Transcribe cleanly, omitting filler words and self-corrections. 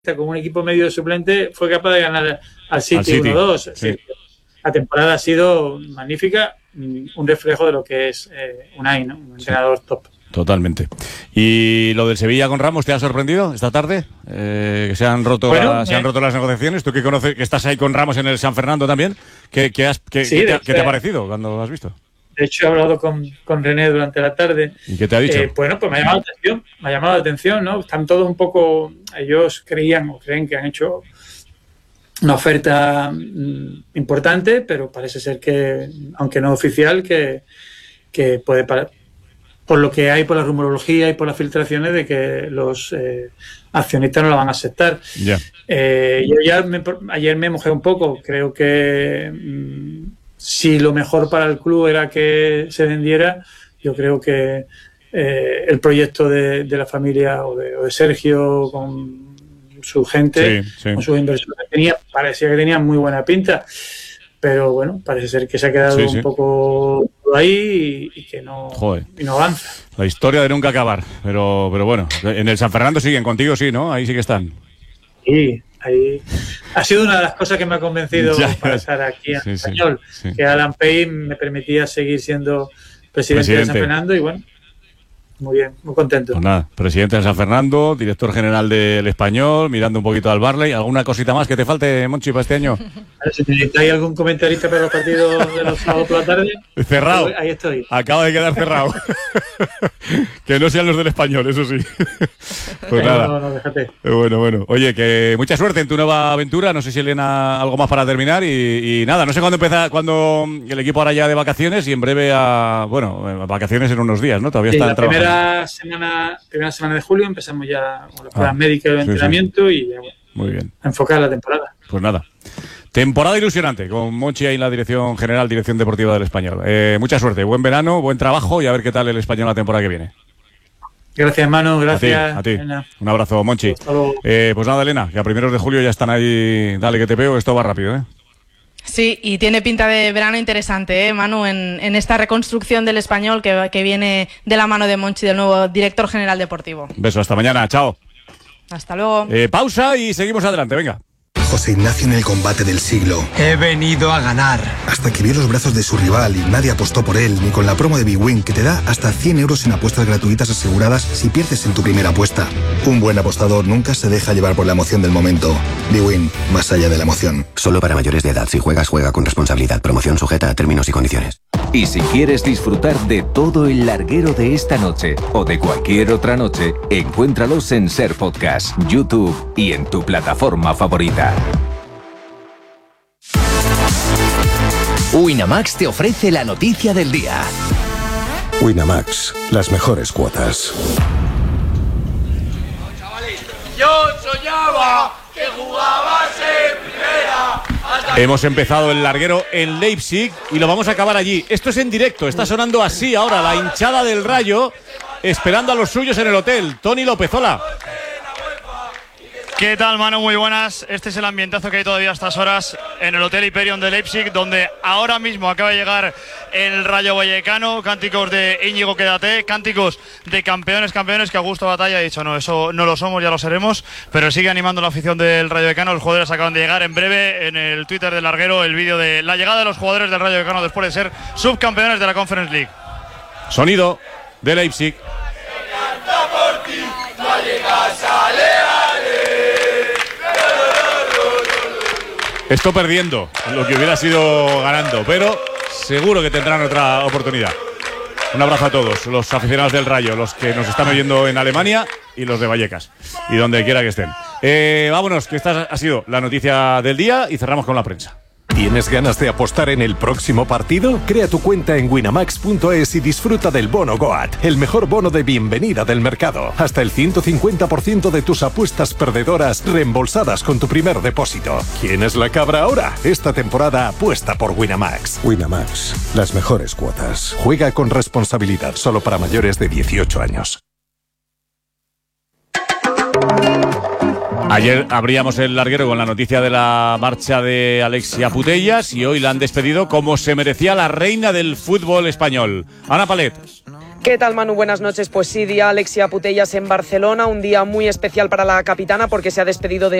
con un equipo medio de suplente fue capaz de ganar al City 1-2. Sí. La temporada ha sido magnífica, un reflejo de lo que es Unai, ¿no? Un entrenador top. Totalmente. ¿Y lo del Sevilla con Ramos te ha sorprendido esta tarde? Que se han roto, se han roto las negociaciones. Tú que conoces, que estás ahí con Ramos en el San Fernando también, ¿qué te ha parecido cuando lo has visto? De hecho, he hablado con René durante la tarde. ¿Y qué te ha dicho? Bueno, pues me ha llamado la atención, ¿no? Están todos un poco, ellos creen que han hecho una oferta importante, pero parece ser que, aunque no oficial, que puede por lo que hay, por la rumorología y por las filtraciones, de que los accionistas no la van a aceptar. Yeah. Yo ayer me mojé un poco. Creo que si lo mejor para el club era que se vendiera, yo creo que el proyecto de la familia o de Sergio con su gente, con sus inversores, parecía que tenía muy buena pinta. Pero bueno, parece ser que se ha quedado un poco ahí y que no, y no avanza. La historia de nunca acabar. Pero bueno, en el San Fernando siguen contigo, sí, ¿no? Ahí sí que están. Sí, ahí ha sido una de las cosas que me ha convencido para estar aquí en español. Sí. Que Alan Payne me permitía seguir siendo presidente de San Fernando y bueno, muy bien, muy contento. Pues nada, presidente de San Fernando, director general del Español, mirando un poquito al Barley. ¿Alguna cosita más que te falte, Monchi, para este año? Si hay algún comentarista para los partidos de los sábados por la tarde, cerrado. Ahí estoy. Acaba de quedar cerrado. Que no sean los del Español, eso sí. Pues nada. No, déjate. Bueno. Oye, que mucha suerte en tu nueva aventura. No sé si Elena algo más para terminar y nada, no sé cuándo el equipo hará ya de vacaciones y en breve vacaciones en unos días, ¿no? Todavía está trabajando. Primera semana de julio empezamos ya con las pruebas médicas, el entrenamiento y ya, muy bien. A enfocar la temporada. Pues nada. Temporada ilusionante con Monchi ahí en la dirección general, dirección deportiva del Español. Mucha suerte, buen verano, buen trabajo y a ver qué tal el Español la temporada que viene. Gracias, Manu, gracias. A ti. Un abrazo, Monchi. Pues nada, Elena, que a primeros de julio ya están ahí. Dale que te pego, esto va rápido, ¿eh? Sí, y tiene pinta de verano interesante, Manu, en esta reconstrucción del Español que viene de la mano de Monchi, del nuevo director general deportivo. Beso, hasta mañana, chao. Hasta luego. Pausa y seguimos adelante, venga. José Ignacio en el combate del siglo. He venido a ganar. Hasta que vio los brazos de su rival y nadie apostó por él, ni con la promo de bwin, que te da hasta 100 euros en apuestas gratuitas aseguradas si pierdes en tu primera apuesta. Un buen apostador nunca se deja llevar por la emoción del momento. bwin, más allá de la emoción. Solo para mayores de edad. Si juegas, juega con responsabilidad. Promoción sujeta a términos y condiciones. Y si quieres disfrutar de todo el larguero de esta noche o de cualquier otra noche, encuéntralos en Ser Podcast, YouTube y en tu plataforma favorita. Winamax te ofrece la noticia del día. Winamax, las mejores cuotas. Yo soñaba que jugabas en primera. Hemos empezado el larguero en Leipzig y lo vamos a acabar allí. Esto es en directo, está sonando así ahora la hinchada del Rayo, esperando a los suyos en el hotel. Tony Lopezola. ¿Qué tal, Manu? Muy buenas. Este es el ambientazo que hay todavía a estas horas en el Hotel Hyperion de Leipzig, donde ahora mismo acaba de llegar el Rayo Vallecano. Cánticos de Íñigo Quédate, cánticos de campeones que Augusto Batalla ha dicho, no, eso no lo somos, ya lo seremos, pero sigue animando la afición del Rayo Vallecano. Los jugadores acaban de llegar. En breve, en el Twitter del larguero, el vídeo de la llegada de los jugadores del Rayo Vallecano después de ser subcampeones de la Conference League. Sonido de Leipzig. Esto perdiendo, lo que hubiera sido ganando, pero seguro que tendrán otra oportunidad. Un abrazo a todos, los aficionados del Rayo, los que nos están oyendo en Alemania y los de Vallecas, y donde quiera que estén. Vámonos, que esta ha sido la noticia del día y cerramos con la prensa. ¿Tienes ganas de apostar en el próximo partido? Crea tu cuenta en winamax.es y disfruta del bono Goat, el mejor bono de bienvenida del mercado. Hasta el 150% de tus apuestas perdedoras reembolsadas con tu primer depósito. ¿Quién es la cabra ahora? Esta temporada apuesta por Winamax. Winamax, las mejores cuotas. Juega con responsabilidad, solo para mayores de 18 años. Ayer abríamos el larguero con la noticia de la marcha de Alexia Putellas y hoy la han despedido como se merecía la reina del fútbol español. Ana Palet. ¿Qué tal, Manu? Buenas noches. Pues sí, día Alexia Putellas en Barcelona, un día muy especial para la capitana porque se ha despedido de